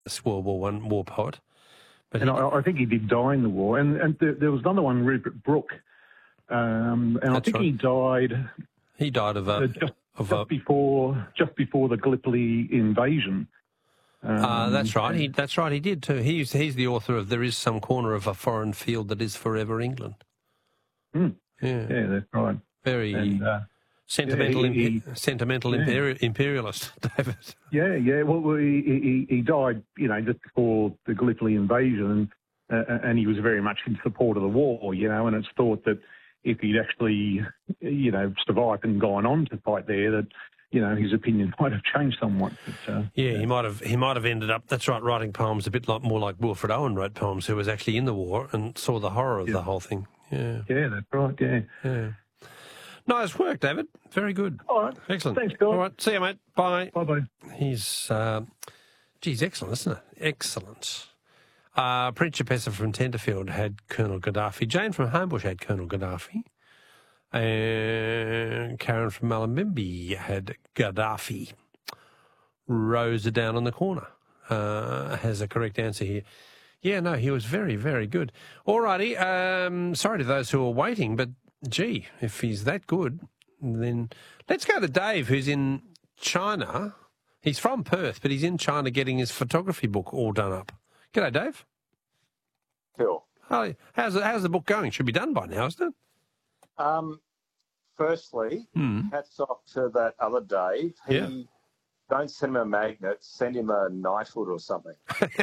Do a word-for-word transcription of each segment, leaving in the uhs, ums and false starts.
this World War One war poet. But and he, I, I think he did die in the war. And, and there, there was another one, Rupert Brooke, um, and I think right. he died. He died of a uh, just, of just a. before just before the Gallipoli invasion. Um, Uh, that's right. He that's right. He did too. He's he's the author of "There Is Some Corner of a Foreign Field That Is Forever England." Mm, Yeah, yeah, that's right. Very And, uh, sentimental, yeah, he, he, impe- sentimental yeah. imperi- imperialist, David. Yeah, yeah. Well, well he, he he died, you know, just before the Gallipoli invasion, and uh, and he was very much in support of the war, you know. And it's thought that if he'd actually, you know, survived and gone on to fight there, that, you know, his opinion might have changed somewhat. But, uh, yeah, he might have he might have ended up. That's right, writing poems a bit like more like Wilfred Owen wrote poems, who was actually in the war and saw the horror of yeah. the whole thing. Yeah, yeah, that's right. Yeah, yeah. Nice work, David. Very good. All right. Excellent. Thanks, Bill. All right. See you, mate. Bye. Bye-bye. He's, uh, geez, excellent, isn't it? Excellent. Uh, Principessa from Tenterfield had Colonel Gaddafi. Jane from Homebush had Colonel Gaddafi. And Karen from Malambimbi had Gaddafi. Rosa down on the corner uh, has a correct answer here. Yeah, no, he was very, very good. All righty. Um, sorry to those who are waiting, but gee, if he's that good, then let's go to Dave, who's in China. He's from Perth, but he's in China getting his photography book all done up. G'day, Dave. Phil. Hi. How's the, how's the book going? Should be done by now, isn't it? Um, firstly, Hmm. hats off to that other Dave. He, Yeah. Don't send him a magnet, send him a knighthood or something.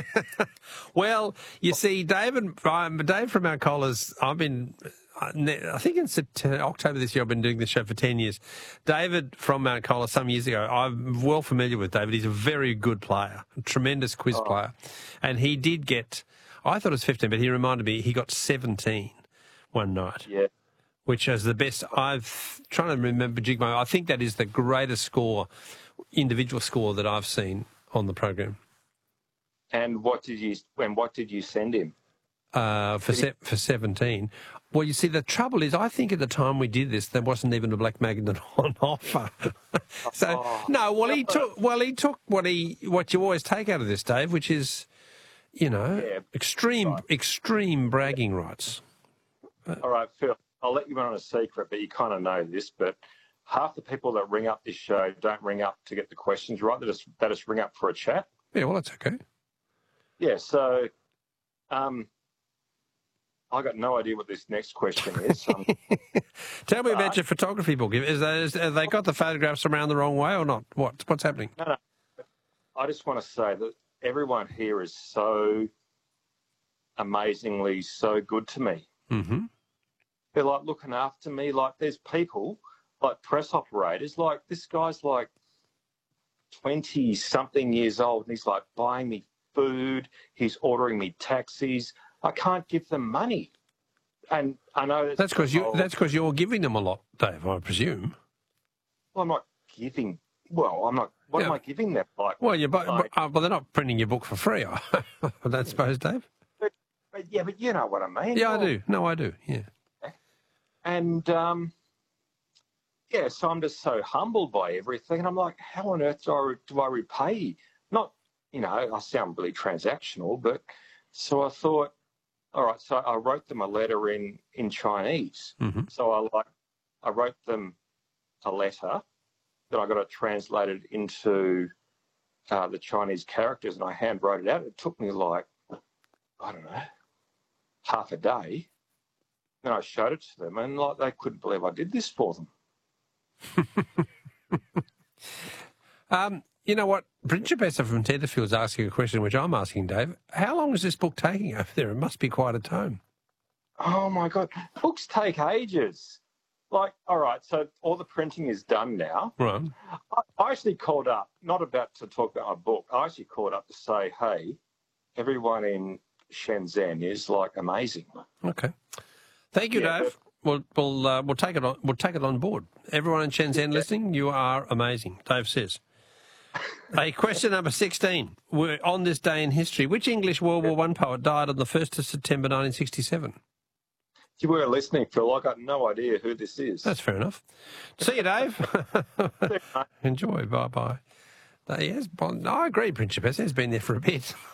Well, you see, David, um, Dave from Alcola's, I've been, I think in September, October this year, I've been doing this show for ten years. David from Mount Cola some years ago, I'm well familiar with David. He's a very good player, a tremendous quiz Oh. player. And he did get, I thought it was fifteen, but he reminded me he got seventeen one night. Yeah. Which is the best. I've trying to remember Jigmo. I think that is the greatest score, individual score that I've seen on the program. And what did you and what did you send him? Uh, for se- for seventeen. Well, you see, the trouble is, I think at the time we did this, there wasn't even a black magnet on offer. so Oh. no, well he took well he took what he what you always take out of this, Dave, which is, you know, Yeah, extreme right. extreme bragging rights. All right, Phil, I'll let you in on a secret, but you kind of know this, but half the people that ring up this show don't ring up to get the questions right. They just, they just ring up for a chat. Yeah, well, that's okay. Yeah, so um, I got no idea what this next question is. Um, Tell me about Uh, your photography book. Is, is, have they got the photographs around the wrong way or not? What what's happening? no, no. I just want to say that everyone here is so amazingly so good to me. Mm-hmm. They're like looking after me. Like there's people, like press operators, like this guy's like twenty something years old and he's like buying me food. He's ordering me taxis. I can't give them money. And I know That's because you. oh, That's because you're giving them a lot, Dave. I presume. well, I'm not giving. Well, I'm not. What Yeah. am I giving them? Like, Well, you. But, like, uh, well, they're not printing your book for free. I don't suppose, Dave. but, but yeah, but you know what I mean. Yeah, I Well, do. No, I do. Yeah. And um, yeah, so I'm just so humbled by everything. And I'm like, how on earth do I, do I repay? Not, you know, I sound really transactional, but so I thought, all right, so I wrote them a letter in, in Chinese. Mm-hmm. So I like, I wrote them a letter, then I got it translated into uh, the Chinese characters and I hand wrote it out. It took me like, I don't know, half a day. Then I showed it to them and like they couldn't believe I did this for them. Um, you know what? Principessa from Tenterfield's asking a question which I'm asking, Dave. How long is this book taking over there? It must be quite a tome. Oh my God, books take ages. Like, all right, so all the printing is done now. Right. I, I actually called up, not about to talk about my book, I actually called up to say, hey, everyone in Shenzhen is like amazing. Okay. Thank you, Yeah, Dave. We'll we'll uh, we'll take it on we'll take it on board. Everyone in Shenzhen listening, you are amazing. Dave says. Hey, question number sixteen. We're on this day in history. Which English World War One poet died on the first of September nineteen sixty-seven? If you weren't listening, Phil, I got no idea who this is. That's fair enough. See you, Dave. Enjoy. Bye bye. He has, I agree, Principessa has been there for a bit.